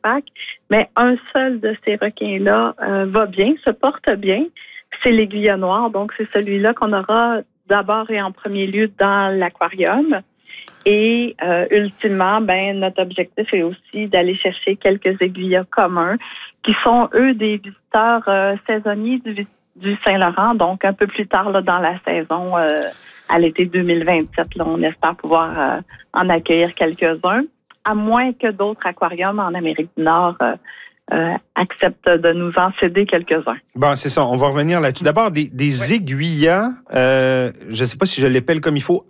Saint-Jacques, mais un seul de ces requins-là va bien, se porte bien. C'est l'aiguille noire, donc c'est celui-là qu'on aura d'abord et en premier lieu dans l'aquarium. Et ultimement, notre objectif est aussi d'aller chercher quelques aiguillas communs qui sont, eux, des visiteurs saisonniers du Saint-Laurent, donc un peu plus tard là, dans la saison, à l'été 2027. Là, on espère pouvoir en accueillir quelques-uns, à moins que d'autres aquariums en Amérique du Nord acceptent de nous en céder quelques-uns. Bon, c'est ça. On va revenir là-dessus. D'abord, des aiguillas, je ne sais pas si je l'appelle comme il faut,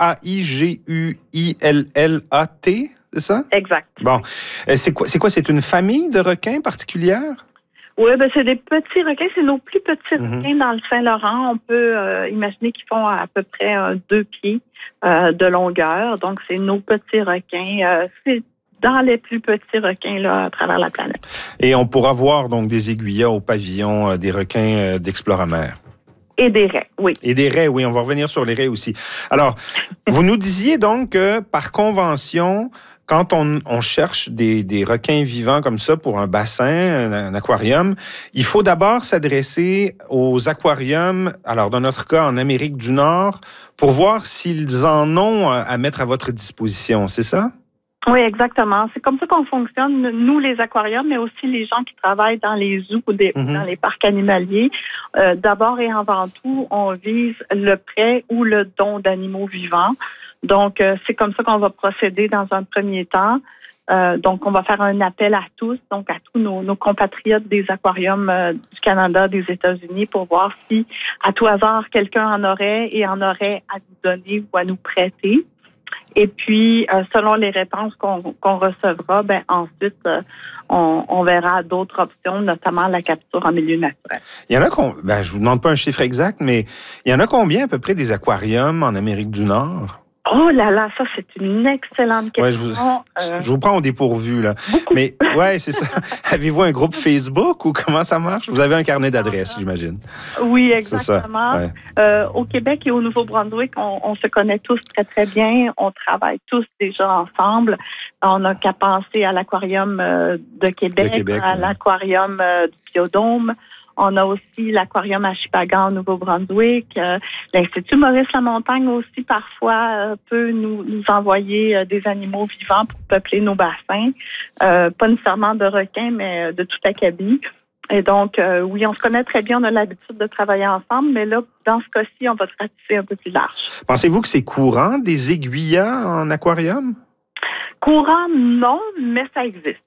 A-I-G-U-I-L-L-A-T, c'est ça? Exact. Bon. C'est quoi? C'est une famille de requins particulière? Oui, c'est des petits requins. C'est nos plus petits requins dans le Saint-Laurent. On peut imaginer qu'ils font à peu près 2 pieds de longueur. Donc, c'est nos petits requins. C'est dans les plus petits requins là, à travers la planète. Et on pourra voir donc des aiguillas au pavillon des requins d'Exploramer. Et des raies, oui. Et des raies, oui. On va revenir sur les raies aussi. Alors, vous nous disiez donc que par convention, quand on cherche des requins vivants comme ça pour un bassin, un aquarium, il faut d'abord s'adresser aux aquariums, alors dans notre cas en Amérique du Nord, pour voir s'ils en ont à mettre à votre disposition, c'est ça? Oui, exactement. C'est comme ça qu'on fonctionne, nous, les aquariums, mais aussi les gens qui travaillent dans les zoos ou dans les parcs animaliers. D'abord et avant tout, on vise le prêt ou le don d'animaux vivants. Donc, c'est comme ça qu'on va procéder dans un premier temps. Donc, on va faire un appel à tous, donc à tous nos compatriotes des aquariums du Canada, des États-Unis, pour voir si, à tout hasard, quelqu'un en aurait à nous donner ou à nous prêter. Et puis, selon les réponses qu'on recevra, ensuite, on verra d'autres options, notamment la capture en milieu naturel. Il y en a je vous demande pas un chiffre exact, mais il y en a combien à peu près des aquariums en Amérique du Nord? Oh là là, ça, c'est une excellente question. Ouais, je vous prends au dépourvu, là. Beaucoup. Mais, ouais, c'est ça. Avez-vous un groupe Facebook ou comment ça marche? Vous avez un carnet d'adresses, j'imagine. Oui, exactement. Ouais. Au Québec et au Nouveau-Brunswick, on se connaît tous très, très bien. On travaille tous déjà ensemble. On n'a qu'à penser à l'Aquarium de Québec, à l'Aquarium du Biodôme. On a aussi l'Aquarium à Shippagan, au Nouveau-Brunswick. L'Institut Maurice-Lamontagne aussi, parfois, peut nous envoyer des animaux vivants pour peupler nos bassins. Pas nécessairement de requins, mais de tout acabit. Et donc, oui, on se connaît très bien. On a l'habitude de travailler ensemble. Mais là, dans ce cas-ci, on va se ratisser un peu plus large. Pensez-vous que c'est courant, des aiguillas en aquarium? Courant, non, mais ça existe.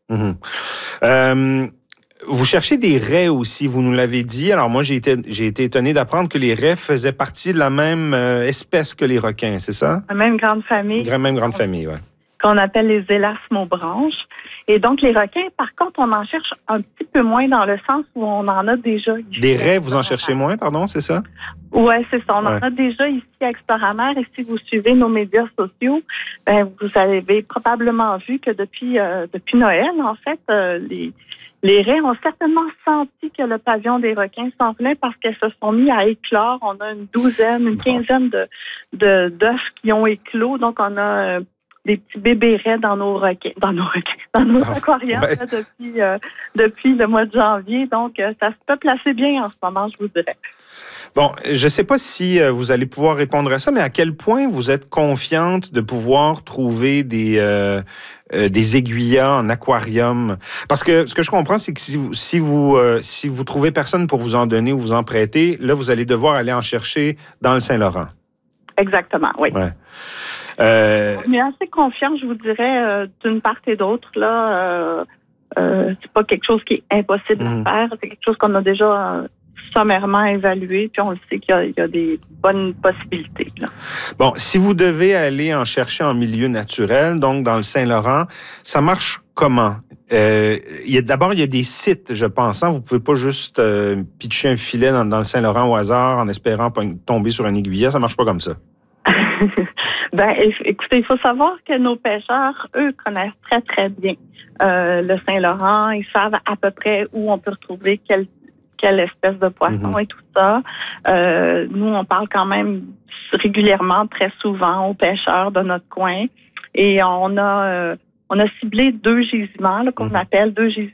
Vous cherchez des raies aussi, vous nous l'avez dit. Alors moi, j'ai été étonné d'apprendre que les raies faisaient partie de la même espèce que les requins, c'est ça? La même grande famille. Même grande famille, oui. Qu'on appelle les élasmobranches. Et donc, les requins, par contre, on en cherche un petit peu moins dans le sens où on en a déjà ici. Des raies, vous en cherchez moins, pardon, c'est ça? Oui, c'est ça. On en a déjà ici à Exploramer. Et si vous suivez nos médias sociaux, vous avez probablement vu que depuis Noël, en fait, les raies ont certainement senti que le pavillon des requins s'en venait parce qu'elles se sont mis à éclore. On a une quinzaine d'œufs qui ont éclos. Donc, on a des petits bébés raies dans nos aquariums depuis le mois de janvier. Donc, ça se peuple assez bien en ce moment, je vous dirais. Bon, je ne sais pas si vous allez pouvoir répondre à ça, mais à quel point vous êtes confiante de pouvoir trouver des aiguillas en aquarium? Parce que ce que je comprends, c'est que si vous trouvez personne pour vous en donner ou vous en prêter, là, vous allez devoir aller en chercher dans le Saint-Laurent. Exactement, oui. Ouais. On est assez confiant, je vous dirais, d'une part et d'autre. Là, c'est pas quelque chose qui est impossible à faire. C'est quelque chose qu'on a déjà sommairement évalué, puis on le sait qu'il y a des bonnes possibilités. Là. Bon, si vous devez aller en chercher en milieu naturel, donc dans le Saint-Laurent, ça marche comment? D'abord, il y a des sites, je pense. Vous pouvez pas juste pitcher un filet dans le Saint-Laurent au hasard en espérant tomber sur un aiguillat. Ça marche pas comme ça. Écoutez, il faut savoir que nos pêcheurs, eux, connaissent très, très bien le Saint-Laurent. Ils savent à peu près où on peut retrouver quelle espèce de poisson et tout ça. Nous, on parle quand même régulièrement, très souvent, aux pêcheurs de notre coin. Et on a ciblé 2 gisements qu'on appelle 2